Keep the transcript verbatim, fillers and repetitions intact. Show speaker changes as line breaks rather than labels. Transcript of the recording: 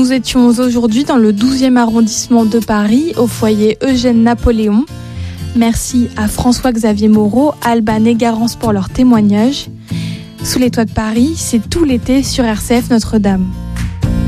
Nous étions aujourd'hui dans le douzième arrondissement de Paris, au foyer Eugène Napoléon. Merci à François-Xavier Moreau, Alban et Garance pour leur témoignage. Sous les toits de Paris, c'est tout l'été sur R C F Notre-Dame.